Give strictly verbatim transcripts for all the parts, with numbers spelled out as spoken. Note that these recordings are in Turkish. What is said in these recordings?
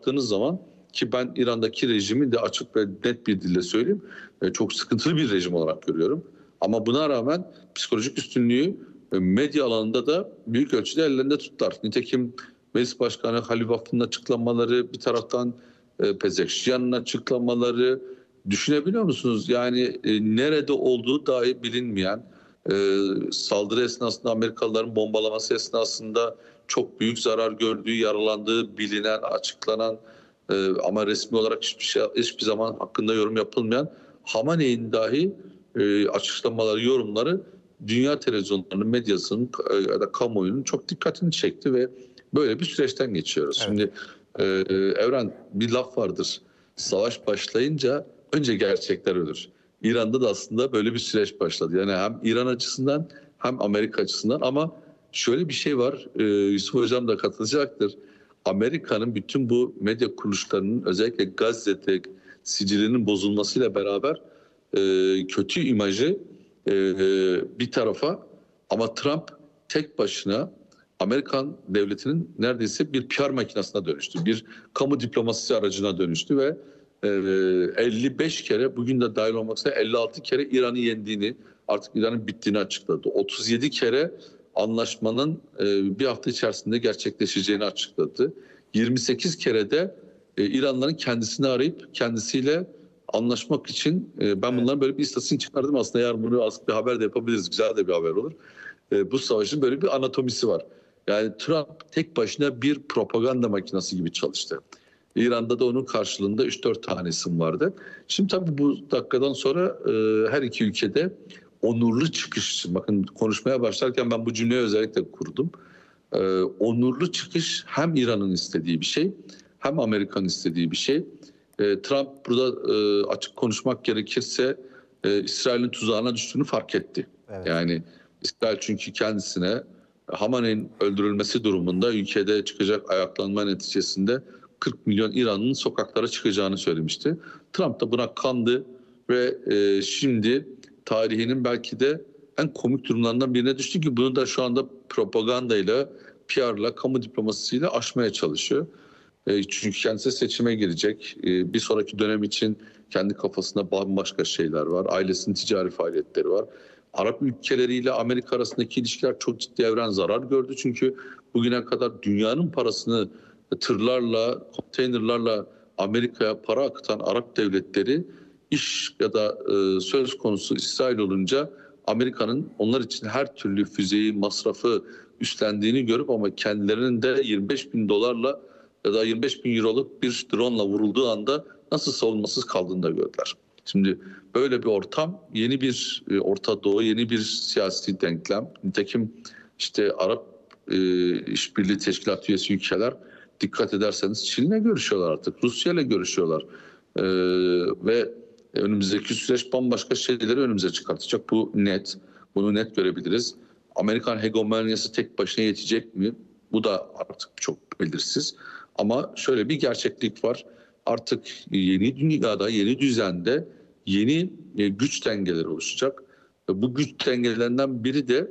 baktığınız zaman, ki ben İran'daki rejimi de açık ve net bir dille söyleyeyim, e, çok sıkıntılı bir rejim olarak görüyorum. Ama buna rağmen psikolojik üstünlüğü e, medya alanında da büyük ölçüde ellerinde tuttular. Nitekim Meclis Başkanı Halilaf'ın açıklamaları, bir taraftan e, Pezeshkian'ın açıklamaları, düşünebiliyor musunuz? Yani e, nerede olduğu dahi bilinmeyen, e, saldırı esnasında Amerikalıların bombalaması esnasında çok büyük zarar gördüğü, yaralandığı bilinen, açıklanan e, ama resmi olarak hiçbir şey, hiçbir zaman hakkında yorum yapılmayan Hamaney'in dahi e, açıklamaları, yorumları dünya televizyonlarının, medyasının e, ya da kamuoyunun çok dikkatini çekti ve böyle bir süreçten geçiyoruz. Evet. Şimdi e, Evren, bir laf vardır. Savaş başlayınca önce gerçekler ölür. İran'da da aslında böyle bir süreç başladı. Yani hem İran açısından hem Amerika açısından, ama şöyle bir şey var, e, Yusuf Hocam da katılacaktır. Amerika'nın bütün bu medya kuruluşlarının özellikle Gazze'de sicilinin bozulmasıyla beraber e, kötü imajı e, bir tarafa, ama Trump tek başına Amerikan devletinin neredeyse bir P R makinesine dönüştü. Bir kamu diplomasisi aracına dönüştü ve e, elli beş kere, bugün de dahil olmak üzere elli altı kere İran'ı yendiğini, artık İran'ın bittiğini açıkladı. otuz yedi kere anlaşmanın e, bir hafta içerisinde gerçekleşeceğini açıkladı. yirmi sekiz kere de e, İranlıların kendisini arayıp kendisiyle anlaşmak için, e, ben bunların böyle bir istatistik çıkardım aslında, yarın bunu aslında bir haber de yapabiliriz, güzel de bir haber olur. E, bu savaşın böyle bir anatomisi var. Yani Trump tek başına bir propaganda makinesi gibi çalıştı. İran'da da onun karşılığında üç dört tane isim vardı. Şimdi tabii bu dakikadan sonra e, her iki ülkede onurlu çıkış, bakın konuşmaya başlarken ben bu cümleyi özellikle kurdum. Ee, onurlu çıkış hem İran'ın istediği bir şey, hem Amerika'nın istediği bir şey. Ee, Trump burada e, açık konuşmak gerekirse e, İsrail'in tuzağına düştüğünü fark etti. Evet. Yani İsrail çünkü kendisine Hamaney'in öldürülmesi durumunda ülkede çıkacak ayaklanma neticesinde kırk milyon İranlı'nın sokaklara çıkacağını söylemişti. Trump da buna kandı ve e, şimdi tarihinin belki de en komik durumlarından birine düştü ki bunu da şu anda propagandayla, P R'la, kamu diplomasisiyle aşmaya çalışıyor. E, çünkü kendisi seçime girecek. E, bir sonraki dönem için kendi kafasında bambaşka şeyler var. Ailesinin ticari faaliyetleri var. Arap ülkeleriyle Amerika arasındaki ilişkiler çok ciddi, Evren, zarar gördü. Çünkü bugüne kadar dünyanın parasını tırlarla, konteynerlarla Amerika'ya para akıtan Arap devletleri, iş ya da e, söz konusu İsrail olunca Amerika'nın onlar için her türlü füzeyi, masrafı üstlendiğini görüp, ama kendilerinin de yirmi beş bin dolarla ya da yirmi beş bin euroluk bir drone ile vurulduğu anda nasıl savunmasız kaldığını da gördüler. Şimdi böyle bir ortam, yeni bir e, Orta Doğu, yeni bir siyasi denklem. Nitekim işte Arap e, İşbirliği Teşkilatı üyesi ülkeler, dikkat ederseniz Çin'le görüşüyorlar artık, Rusya'yla görüşüyorlar e, ve önümüzdeki süreç bambaşka şeyleri önümüze çıkartacak. Bu net. Bunu net görebiliriz. Amerikan hegemonyası tek başına yetecek mi? Bu da artık çok belirsiz. Ama şöyle bir gerçeklik var. Artık yeni dünyada, yeni düzende yeni güç dengeleri oluşacak. Bu güç dengelerinden biri de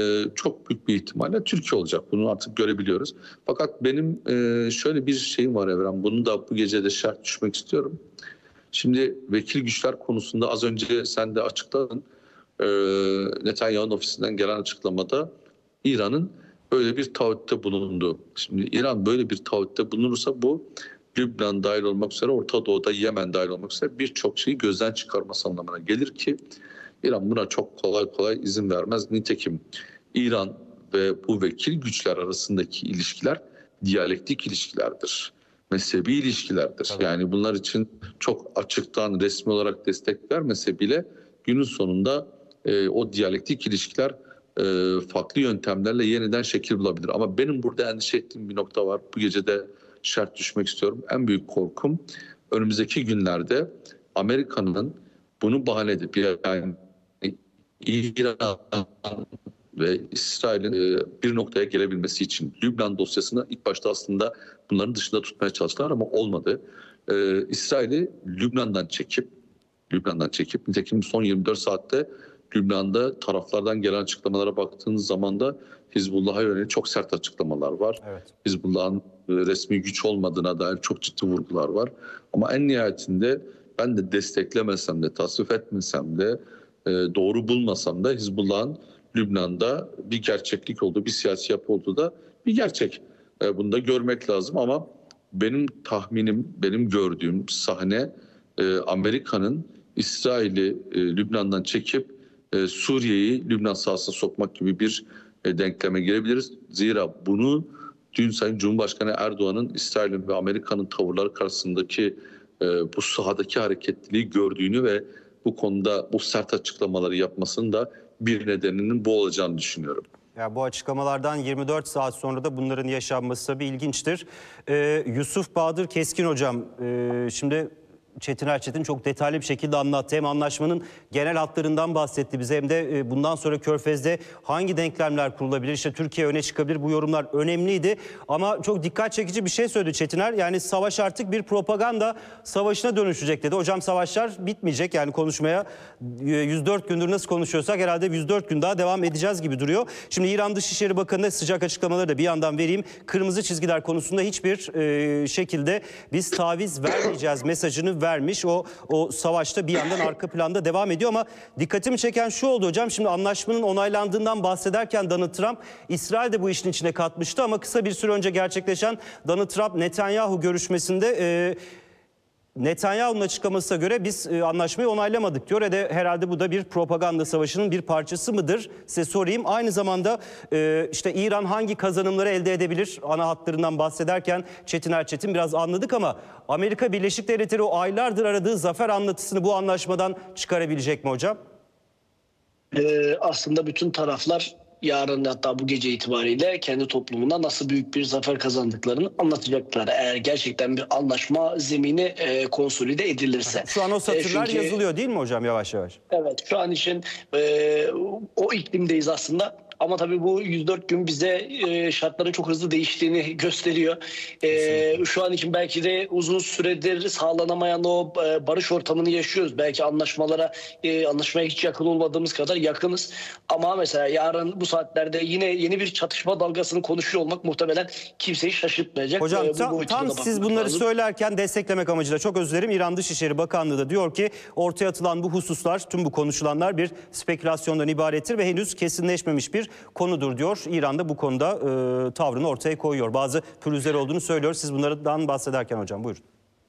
çok büyük bir ihtimalle Türkiye olacak. Bunu artık görebiliyoruz. Fakat benim şöyle bir şeyim var Evren. Bunu da bu gece de şart düşmek istiyorum. Şimdi vekil güçler konusunda az önce sen de açıkladın. Ee, Netanyahu'nun ofisinden gelen açıklamada İran'ın böyle bir taahhütte bulundu. Şimdi İran böyle bir taahhütte bulunursa bu Lübnan dahil olmak üzere, Orta Doğu'da Yemen dahil olmak üzere birçok şeyi gözden çıkarması anlamına gelir ki İran buna çok kolay kolay izin vermez. Nitekim İran ve bu vekil güçler arasındaki ilişkiler diyalektik ilişkilerdir. Mezhebi ilişkilerdir. Tabii. Yani bunlar için çok açıktan resmi olarak destek vermese bile günün sonunda e, o diyalektik ilişkiler e, farklı yöntemlerle yeniden şekil bulabilir. Ama benim burada endişe ettiğim bir nokta var. Bu gece de şart düşmek istiyorum. En büyük korkum önümüzdeki günlerde Amerika'nın bunu bahane edip, yani İran ve İsrail'in bir noktaya gelebilmesi için Lübnan dosyasını ilk başta aslında bunların dışında tutmaya çalıştılar ama olmadı. Ee, İsrail'i Lübnan'dan çekip Lübnan'dan çekip nitekim son yirmi dört saatte Lübnan'da taraflardan gelen açıklamalara baktığınız zaman da Hizbullah'a yönelik çok sert açıklamalar var. Evet. Hizbullah'ın resmi güç olmadığına dair çok ciddi vurgular var. Ama en nihayetinde ben de desteklemesem de, tasvip etmesem de, doğru bulmasam da Hizbullah'ın Lübnan'da bir gerçeklik olduğu, bir siyasi yapı olduğu da bir gerçek. Bunu da görmek lazım ama benim tahminim, benim gördüğüm sahne Amerika'nın İsrail'i Lübnan'dan çekip Suriye'yi Lübnan sahasına sokmak gibi bir denkleme girebiliriz. Zira bunu dün Sayın Cumhurbaşkanı Erdoğan'ın İsrail'in ve Amerika'nın tavırları karşısındaki bu sahadaki hareketliliği gördüğünü ve bu konuda bu sert açıklamaları yapmasının da bir nedeninin bu olacağını düşünüyorum. Ya bu açıklamalardan yirmi dört saat sonra da bunların yaşanması tabii ilginçtir. Ee, Yusuf Bahadır Keskin hocam, e, şimdi Çetin Erçetin çok detaylı bir şekilde anlattı. Hem anlaşmanın genel hatlarından bahsetti bize hem de bundan sonra Körfez'de hangi denklemler kurulabilir? İşte Türkiye öne çıkabilir. Bu yorumlar önemliydi. Ama çok dikkat çekici bir şey söyledi Çetiner. Yani savaş artık bir propaganda savaşına dönüşecek dedi. Hocam savaşlar bitmeyecek. Yani konuşmaya yüz dört gündür nasıl konuşuyorsak herhalde yüz dört gün daha devam edeceğiz gibi duruyor. Şimdi İran Dışişleri Bakanı'na sıcak açıklamaları da bir yandan vereyim. Kırmızı çizgiler konusunda hiçbir e, şekilde biz taviz vermeyeceğiz mesajını vermiş. O o savaşta bir yandan arka planda devam ediyor ama dikkatimi çeken şu oldu hocam. Şimdi anlaşmanın onaylandığından bahsederken Donald Trump İsrail de bu işin içine katmıştı ama kısa bir süre önce gerçekleşen Donald Trump Netanyahu görüşmesinde e, Netanyahu'nun açıklamasına göre biz e, anlaşmayı onaylamadık diyor. E de herhalde bu da bir propaganda savaşının bir parçası mıdır? Size sorayım. Aynı zamanda e, işte İran hangi kazanımları elde edebilir? Ana hatlarından bahsederken Çetin Erçetin biraz anladık ama Amerika Birleşik Devletleri o aylardır aradığı zafer anlatısını bu anlaşmadan çıkarabilecek mi hocam? Ee, aslında bütün taraflar yarın hatta bu gece itibariyle kendi toplumuna nasıl büyük bir zafer kazandıklarını anlatacaklar. Eğer gerçekten bir anlaşma zemini e, konsolide edilirse. Şu an o satırlar e çünkü, yazılıyor değil mi hocam yavaş yavaş? Evet, şu an için e, o iklimdeyiz aslında. Ama tabii bu yüz dört gün bize e, şartların çok hızlı değiştiğini gösteriyor. E, şu an için belki de uzun süredir sağlanamayan o e, barış ortamını yaşıyoruz. Belki anlaşmalara, e, anlaşmaya hiç yakın olmadığımız kadar yakınız. Ama mesela yarın bu saatlerde yine yeni bir çatışma dalgasını konuşuyor olmak muhtemelen kimseyi şaşırtmayacak. Hocam e, tam, tam siz bunları lazım. söylerken desteklemek amacıyla çok özür dilerim. İran Dışişleri Bakanlığı da diyor ki ortaya atılan bu hususlar, tüm bu konuşulanlar bir spekülasyondan ibarettir ve henüz kesinleşmemiş bir konudur diyor. İran da bu konuda e, tavrını ortaya koyuyor. Bazı pürüzler olduğunu söylüyor. Siz bunlardan bahsederken hocam buyurun.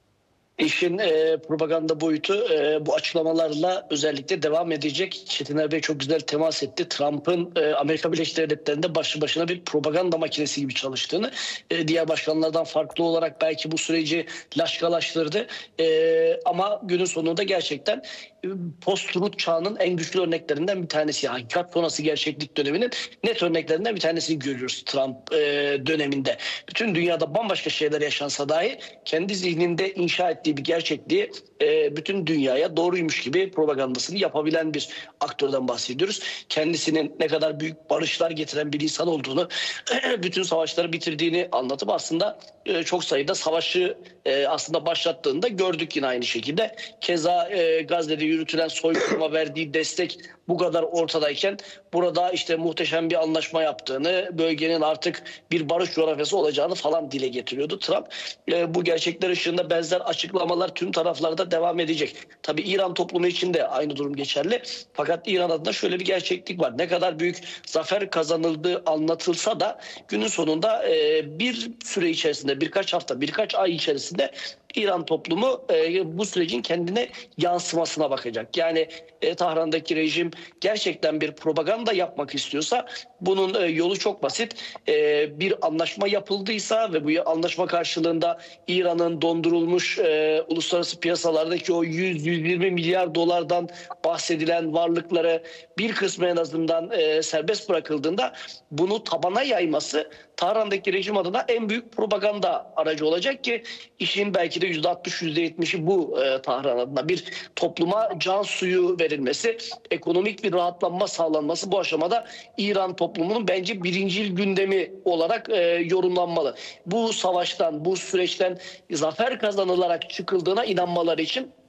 İşin e, propaganda boyutu e, bu açıklamalarla özellikle devam edecek. Çetiner Bey çok güzel temas etti. Trump'ın e, Amerika Birleşik Devletleri'nde başlı başına bir propaganda makinesi gibi çalıştığını, e, diğer başkanlardan farklı olarak belki bu süreci laşkalaştırdı. E, ama günün sonunda gerçekten e, post-truth çağının en güçlü örneklerinden bir tanesi. Hakikat sonrası gerçeklik döneminin net örneklerinden bir tanesini görüyoruz Trump e, döneminde. Bütün dünyada bambaşka şeyler yaşansa dahi kendi zihninde inşa ettiği bir gerçekliği e, bütün dünyaya doğruymuş gibi propagandasını yapabilen bir aktörden bahsediyoruz. Kendisinin ne kadar büyük barışlar getiren bir insan olduğunu, bütün savaşları bitirdiğini anlatıp aslında e, çok sayıda savaşı e, aslında başlattığında gördük yine aynı şekilde. Keza e, Gazze'de yürütülen soykırıma verdiği destek bu kadar ortadayken burada işte muhteşem bir anlaşma yaptığını, bölgenin artık bir barış coğrafyası olacağını falan dile getiriyordu Trump. E, bu gerçekler ışığında benzer açıklamalar tüm taraflarda devam edecek. Tabii İran toplumu için de aynı durum geçerli. Fakat İran adına şöyle bir gerçeklik var. Ne kadar büyük zafer kazanıldığı anlatılsa da günün sonunda e, bir süre içerisinde, birkaç hafta, birkaç ay içerisinde İran toplumu e, bu sürecin kendine yansımasına bakacak. Yani e, Tahran'daki rejim gerçekten bir propaganda yapmak istiyorsa bunun e, yolu çok basit. E, bir anlaşma yapıldıysa ve bu anlaşma karşılığında İran'ın dondurulmuş e, uluslararası piyasalardaki o yüz yüz yirmi milyar dolardan bahsedilen varlıkları bir kısmı en azından e, serbest bırakıldığında bunu tabana yayması Tahran'daki rejim adına en büyük propaganda aracı olacak ki işin belki de yüzde altmış yüzde yetmişi bu e, Tahran adına. Bir topluma can suyu verilmesi, ekonomik bir rahatlanma sağlanması bu aşamada İran toplumunun bence birincil gündemi olarak e, yorumlanmalı. Bu savaştan, bu süreçten zafer kazanılarak çıkıldığına inanmaları için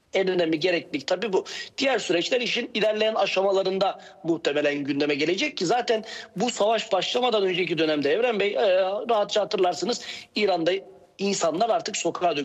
En önemli gereklilik tabii bu. Diğer süreçler işin ilerleyen aşamalarında muhtemelen gündeme gelecek ki zaten bu savaş başlamadan önceki dönemde Evren Bey, e, rahatça hatırlarsınız, İran'da insanlar artık sokağa döküldü.